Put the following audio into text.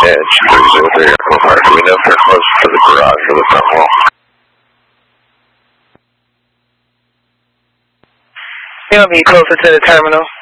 Edge 303 Airport Park. Do we know if they're close to the garage or the front wall? They'll be closer to the terminal.